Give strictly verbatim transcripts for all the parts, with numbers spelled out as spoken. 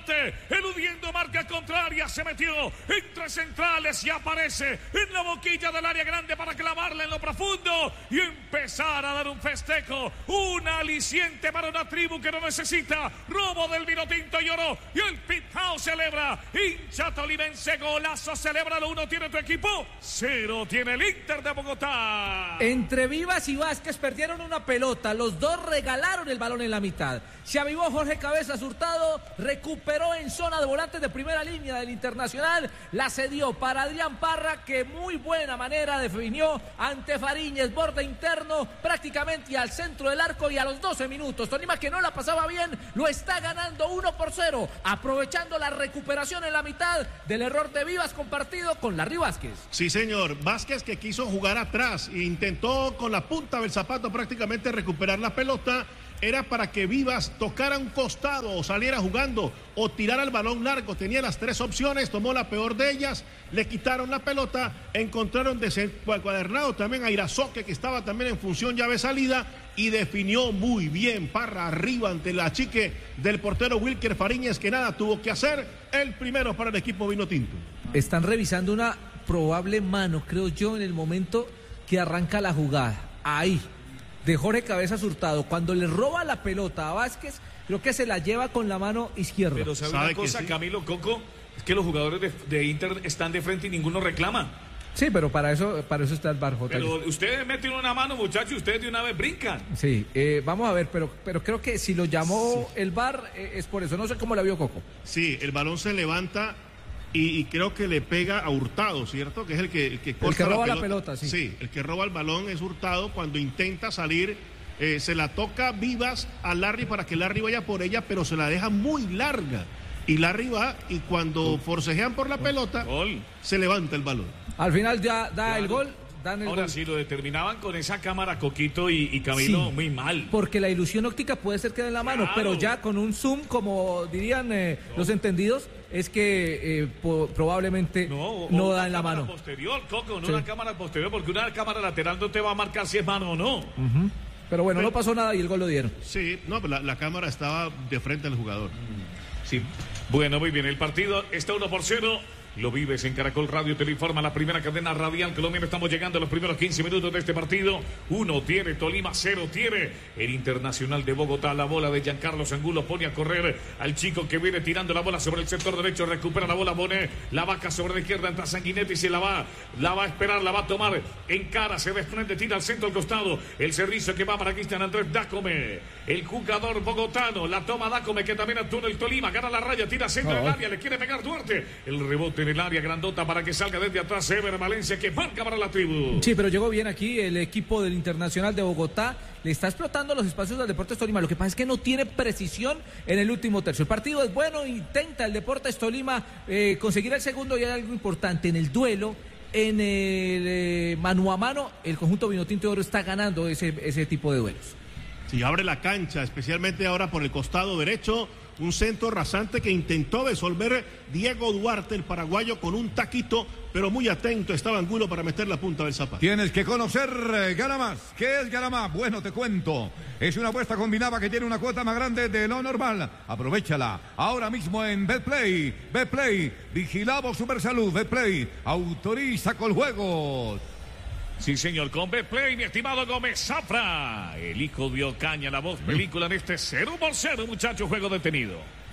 remate, eludiendo marca contraria, se metió entre centrales y aparece en la boquilla del área grande para clavarla en lo profundo y empezar a dar un festejo, un aliciente para una tribu que no necesita robo del vino tinto y oro. Y el Pit House celebra, hincha tolimense, golazo, celebra lo uno tiene tu equipo, cero tiene el Inter de Bogotá. Entre Vivas y Vázquez perdieron una pelota, los dos regalaron el balón en la mitad. Se avivó Jorge Cabezas Hurtado, recuperó en zona de volantes de primera línea del Internacional, la cedió para Adrián Parra, que muy buena manera definió ante Fariñez, borde interno, prácticamente al centro del arco, y a los doce minutos, Tolima, que no la pasaba bien, lo está ganando uno por cero, aprovechando la recuperación en la mitad del error de Vivas compartido con Larry Vázquez. Sí, señor, Vázquez, que quiso jugar atrás e intentó con la punta del zapato prácticamente recuperar la pelota. Era para que Vivas tocara un costado o saliera jugando o tirara el balón largo. Tenía las tres opciones, tomó la peor de ellas, le quitaron la pelota, encontraron desencuadernado también a Irazoque, que estaba también en función llave salida, y definió muy bien Parra arriba ante la chique del portero Wilker Fariñez, que nada tuvo que hacer. El primero para el equipo vinotinto. Están revisando una probable mano, creo yo, en el momento que arranca la jugada. Ahí, de Jorge Cabezas Hurtado, cuando le roba la pelota a Vázquez, creo que se la lleva con la mano izquierda. Pero ¿sabe, ¿Sabe una cosa, sí? Camilo, Coco? Es que los jugadores de, de Inter están de frente y ninguno reclama. Sí, pero para eso, para eso está el V A R, J. Pero ustedes meten una mano, muchachos, ustedes de una vez brincan. Sí, eh, vamos a ver, pero, pero creo que si lo llamó sí. el V A R eh, es por eso. No sé cómo la vio Coco. Sí, el balón se levanta y, y creo que le pega a Hurtado, ¿cierto? Que es el que el que, el que roba la pelota. la pelota, sí. Sí, el que roba el balón es Hurtado. Cuando intenta salir, eh, se la toca Vivas a Larry para que Larry vaya por ella, pero se la deja muy larga. Y Larry va, y cuando forcejean por la pelota, gol. Se levanta el balón. Al final ya da claro. el gol. Dan el Ahora gol. sí, lo determinaban con esa cámara, Coquito y, y Camilo, sí, muy mal. Porque la ilusión óptica puede ser que den la mano, claro, pero ya con un zoom, como dirían eh, no. los entendidos, es que eh, po probablemente no, no dan la mano. Posterior, Coco, no sí. una cámara posterior, porque una cámara lateral no te va a marcar si es mano o no. Uh-huh. Pero bueno, pero, no pasó nada y el gol lo dieron. Sí, no, pero la, la cámara estaba de frente al jugador. Sí. Bueno, muy bien, el partido está uno por cero. Lo vives en Caracol Radio, te lo informa la primera cadena radial colombiana. Estamos llegando a los primeros quince minutos de este partido. Uno tiene Tolima, cero tiene el Internacional de Bogotá. La bola de Giancarlo Angulo pone a correr al chico que viene tirando la bola sobre el sector derecho. Recupera la bola, pone la vaca sobre la izquierda, entra Sanguinetti, se la va, la va a esperar, la va a tomar en cara, se desprende, tira al centro, al costado. El servicio que va para Cristian Andrés Dácome, el jugador bogotano. La toma Dácome, que también actúa en el Tolima, gana la raya, tira centro del área, le quiere pegar Duarte. El rebote en el área grandota para que salga desde atrás Ever Valencia, que marca para la tribu. Sí, pero llegó bien aquí el equipo del Internacional de Bogotá. Le está explotando los espacios del Deportes Tolima. Lo que pasa es que no tiene precisión en el último tercio. El partido es bueno, intenta el Deportes Tolima eh, conseguir el segundo, y hay algo importante en el duelo. En el eh, mano a mano, el conjunto Vinotinto de Oro está ganando ese, ese tipo de duelos. Sí, abre la cancha, especialmente ahora por el costado derecho. Un centro rasante que intentó resolver Diego Duarte, el paraguayo, con un taquito, pero muy atento estaba Angulo para meter la punta del zapato. Tienes que conocer eh, Ganamás. ¿Qué es Ganamás? Bueno, te cuento. Es una apuesta combinada que tiene una cuota más grande de lo normal. Aprovéchala ahora mismo en Betplay. Betplay, vigilamos Supersalud. Betplay, autoriza con juegos. Sí, señor, con Betplay, mi estimado Gómez Zafra. El hijo dio caña, la voz película en este cero por cero, muchachos, juego detenido.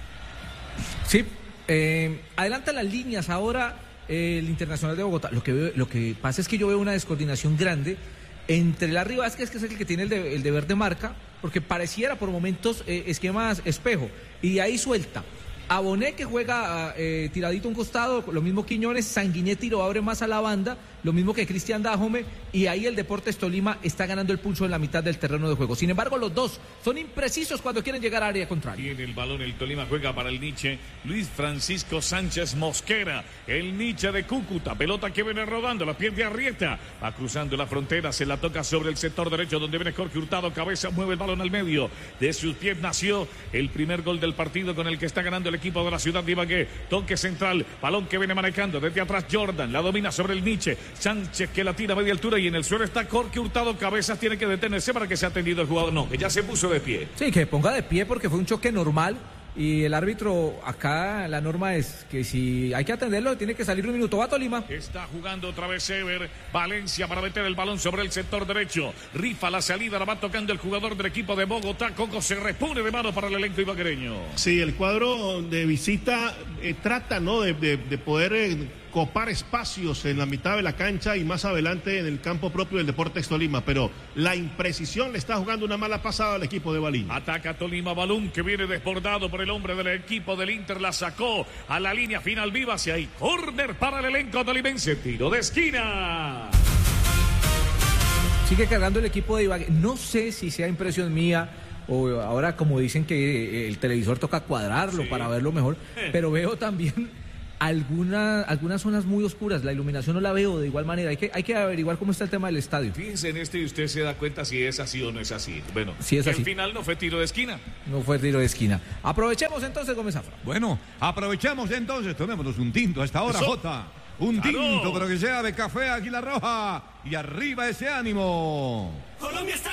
Sí, eh, adelanta las líneas ahora eh, el Internacional de Bogotá. Lo que, veo, lo que pasa es que yo veo una descoordinación grande entre Larry Vázquez, que es el que tiene el, de, el deber de marca, porque pareciera por momentos eh, esquemas espejo, y ahí suelta a Bonet, que juega eh, tiradito a un costado, lo mismo Quiñones. Sanguinetti lo abre más a la banda, lo mismo que Cristian Dájome, y ahí el Deportes Tolima está ganando el pulso en la mitad del terreno de juego. Sin embargo, los dos son imprecisos cuando quieren llegar a área contraria. Tiene el balón, el Tolima juega para el Nietzsche, Luis Francisco Sánchez Mosquera, el Nietzsche de Cúcuta, pelota que viene rodando, la pierde Arrieta, va cruzando la frontera, se la toca sobre el sector derecho, donde viene Jorge Hurtado, cabeza, mueve el balón al medio, de sus pies nació el primer gol del partido con el que está ganando el equipo de la ciudad de Ibagué. Toque central, balón que viene manejando desde atrás Jordan, la domina sobre el Nietzsche, Sánchez que la tira a media altura, y en el suelo está Jorge Hurtado, cabezas, tiene que detenerse para que sea atendido el jugador. No, que ya se puso de pie. Sí, que ponga de pie porque fue un choque normal. y el árbitro, acá la norma es que si hay que atenderlo, tiene que salir un minuto. Va Tolima. Está jugando otra vez Ever. Valencia para meter el balón sobre el sector derecho. Rifa la salida, la va tocando el jugador del equipo de Bogotá. Coco se repone de mano para el elenco ibaguereño. Sí, el cuadro de visita eh, trata, ¿no?, de, de, de poder eh, copar espacios en la mitad de la cancha y más adelante en el campo propio del Deportes Tolima, pero la imprecisión le está jugando una mala pasada al equipo de Balín. Ataca Tolima, balón que viene desbordado por el hombre del equipo del Inter, la sacó a la línea final viva hacia ahí. Córner para el elenco tolimense, tiro de esquina. Sigue cargando el equipo de Ibagué. No sé si sea impresión mía o ahora como dicen que el televisor toca cuadrarlo, sí, para verlo mejor, pero veo también alguna, algunas zonas muy oscuras. La iluminación no la veo de igual manera. Hay que, hay que averiguar cómo está el tema del estadio. Fíjense en este y usted se da cuenta si es así o no es así. Bueno, si es así. Al final no fue tiro de esquina. No fue tiro de esquina. Aprovechemos entonces, Gómez Zafra. Bueno, aprovechemos entonces. Tomémonos un tinto a esta hora, Eso. Jota. Un claro. tinto, pero que sea de café Águila Roja. Y arriba ese ánimo. Colombia está